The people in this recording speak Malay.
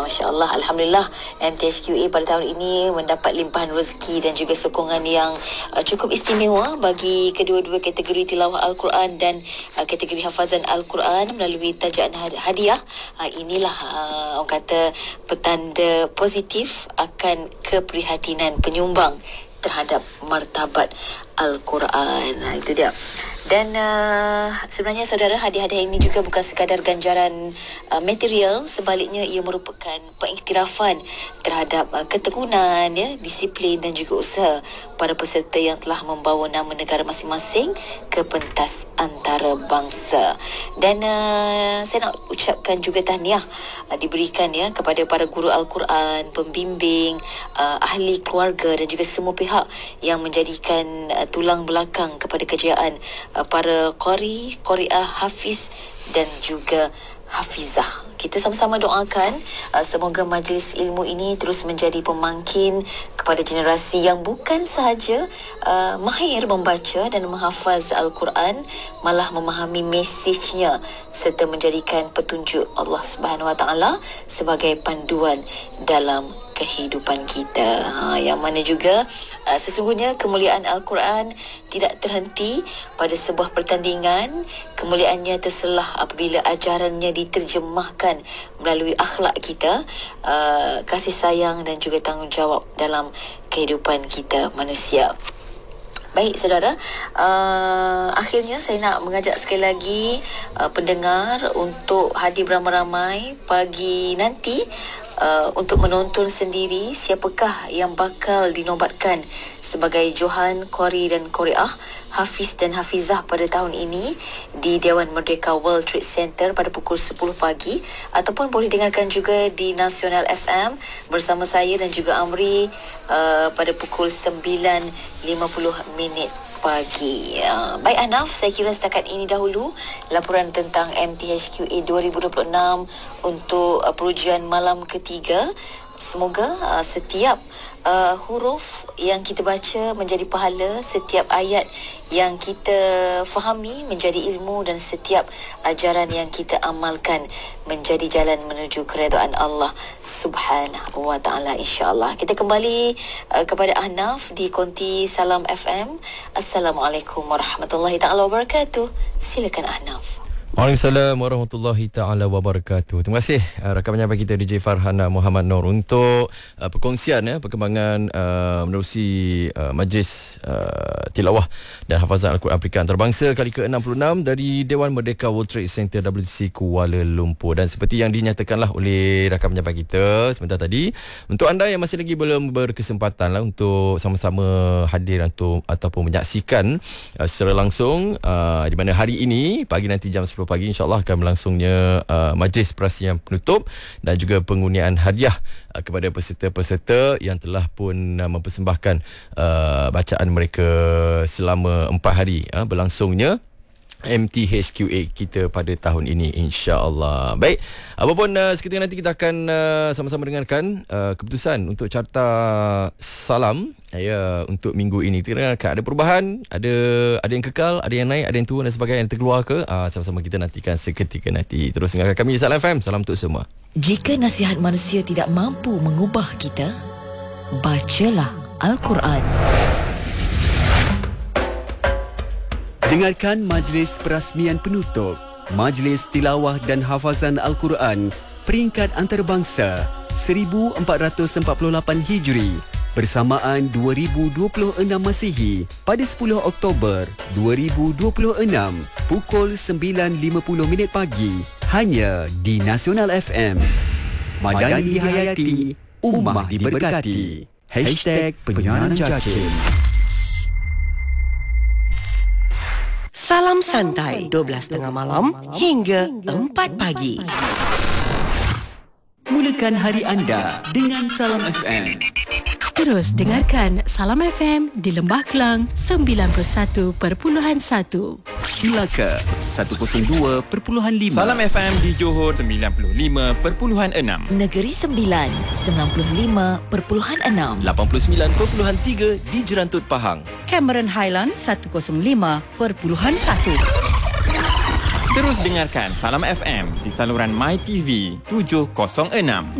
Masya Allah, Alhamdulillah, MTHQA pada tahun ini mendapat limpahan rezeki dan juga sokongan yang cukup istimewa bagi kedua-dua kategori tilawah Al-Quran dan kategori hafazan Al-Quran melalui tajaan hadiah. Inilah orang kata petanda positif akan keprihatinan penyumbang terhadap martabat Al-Quran. Itu dia. Dan sebenarnya saudara, hadiah-hadiah ini juga bukan sekadar ganjaran material, sebaliknya ia merupakan pengiktirafan terhadap ketekunan, disiplin dan juga usaha para peserta yang telah membawa nama negara masing-masing ke pentas antarabangsa. Dan saya nak ucapkan juga tahniah diberikan kepada para guru Al-Quran, pembimbing, ahli keluarga dan juga semua pihak yang menjadikan tulang belakang kepada kejayaan para qari, qari'ah, hafiz dan juga hafizah. Kita sama-sama doakan semoga majlis ilmu ini terus menjadi pemangkin kepada generasi yang bukan sahaja mahir membaca dan menghafaz Al-Quran, malah memahami mesejnya serta menjadikan petunjuk Allah Subhanahu Wa Taala sebagai panduan dalam kehidupan kita. Yang mana juga sesungguhnya kemuliaan Al-Quran tidak terhenti pada sebuah pertandingan. Kemuliaannya terselah apabila ajarannya diterjemahkan melalui akhlak kita, kasih sayang dan juga tanggungjawab dalam kehidupan kita manusia. Baik saudara, akhirnya saya nak mengajak sekali lagi pendengar untuk hadir beramai-ramai pagi nanti untuk menonton sendiri siapakah yang bakal dinobatkan sebagai Johan, Qari dan Qari'ah, Hafiz dan Hafizah pada tahun ini di Dewan Merdeka World Trade Center pada pukul 10 pagi, ataupun boleh dengarkan juga di Nasional FM bersama saya dan juga Amri pada pukul 9.50 pagi. Baik Ahnaf, saya kira setakat ini dahulu laporan tentang MTHQA 2026 untuk perujuan malam ketiga. Semoga setiap huruf yang kita baca menjadi pahala, setiap ayat yang kita fahami menjadi ilmu, dan setiap ajaran yang kita amalkan menjadi jalan menuju keredaan Allah Subhanahu Wa Taala, insya-Allah. Kita kembali kepada Ahnaf di konti Salam FM. Assalamualaikum warahmatullahi taala wabarakatuh. Silakan Ahnaf. Waalaikumsalam warahmatullahi taala wabarakatuh. Terima kasih rakan penyampai kita DJ Farhana Muhammad Nur untuk perkongsian perkembangan menerusi majlis tilawah dan hafazan Al-Quran Afrika Antarabangsa kali ke-66 dari Dewan Merdeka World Trade Center WTC Kuala Lumpur. Dan seperti yang dinyatakanlah oleh rakan penyampai kita sebentar tadi, untuk anda yang masih lagi belum berkesempatan untuk sama-sama hadir ataupun menyaksikan secara langsung di mana hari ini pagi nanti jam 10 pagi insya-Allah akan berlangsungnya majlis perasian penutup dan juga pengundian hadiah kepada peserta-peserta yang telah pun mempersembahkan bacaan mereka selama 4 hari berlangsungnya MTHQA kita pada tahun ini, insya-Allah. Baik, apapun seketika nanti kita akan sama-sama dengarkan keputusan untuk carta salam untuk minggu ini. Kita ada perubahan, ada yang kekal, ada yang naik, ada yang turun dan sebagainya, yang terkeluar ke sama-sama kita nantikan seketika nanti. Terus dengarkan kami Salam FM. Salam untuk semua. Jika nasihat manusia tidak mampu mengubah kita, bacalah Al-Quran. Dengarkan majlis perasmian penutup Majlis Tilawah dan Hafazan Al-Quran peringkat antarabangsa 1448 Hijri bersamaan 2026 Masihi pada 10 Oktober 2026 pukul 9.50 pagi hanya di Nasional FM. Madani dihayati, ummah diberkati. #penyiaran JAKIM. Salam santai 12.30 malam hingga 4 pagi. Mulakan hari anda dengan Salam FM. Terus dengarkan Salam FM di Lembah Kelang 91.1, Melaka 102.5, Salam FM di Johor 95.6, Negeri Sembilan 95.6, 89.3 di Jerantut Pahang, Cameron Highland 105.1. Terus dengarkan Salam FM di saluran MyTV 706.